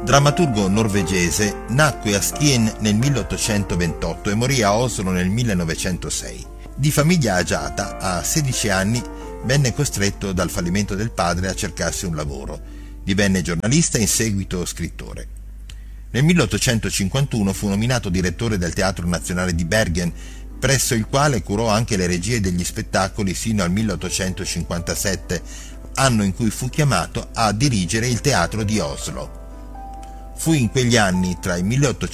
drammaturgo norvegese, nacque a Skien nel 1828 e morì a Oslo nel 1906. Di famiglia agiata, a 16 anni venne costretto dal fallimento del padre a cercarsi un lavoro. Divenne giornalista e in seguito scrittore. Nel 1851 fu nominato direttore del Teatro Nazionale di Bergen, presso il quale curò anche le regie degli spettacoli sino al 1857, anno in cui fu chiamato a dirigere il teatro di Oslo. Fu in quegli anni, tra il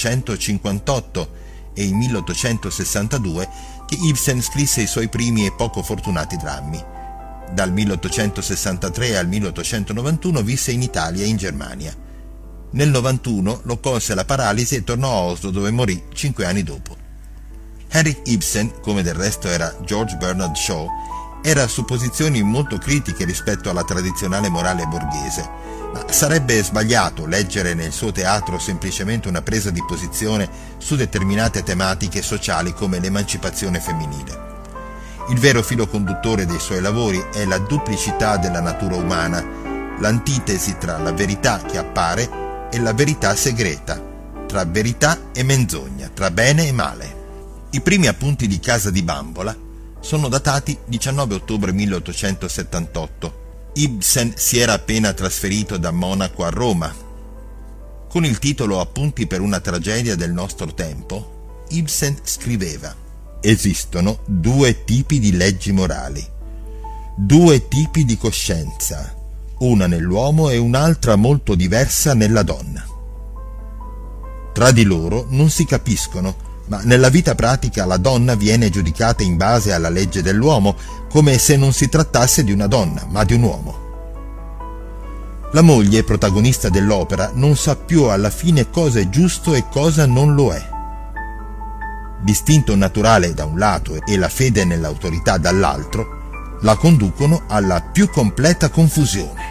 1858 e il 1862, che Ibsen scrisse i suoi primi e poco fortunati drammi. Dal 1863 al 1891 visse in Italia e in Germania. Nel 91 lo colse la paralisi e tornò a Oslo, dove morì 5 anni dopo. Henrik Ibsen, come del resto era George Bernard Shaw, era su posizioni molto critiche rispetto alla tradizionale morale borghese, ma sarebbe sbagliato leggere nel suo teatro semplicemente una presa di posizione su determinate tematiche sociali come l'emancipazione femminile. Il vero filo conduttore dei suoi lavori è la duplicità della natura umana, l'antitesi tra la verità che appare e la verità segreta, tra verità e menzogna, tra bene e male. I primi appunti di Casa di Bambola sono datati 19 ottobre 1878. Ibsen si era appena trasferito da Monaco a Roma. Con il titolo Appunti per una tragedia del nostro tempo, Ibsen scriveva: esistono due tipi di leggi morali, due tipi di coscienza, una nell'uomo e un'altra molto diversa nella donna. Tra di loro non si capiscono, ma nella vita pratica la donna viene giudicata in base alla legge dell'uomo, come se non si trattasse di una donna, ma di un uomo. La moglie, protagonista dell'opera, non sa più alla fine cosa è giusto e cosa non lo è. L'istinto naturale da un lato e la fede nell'autorità dall'altro la conducono alla più completa confusione.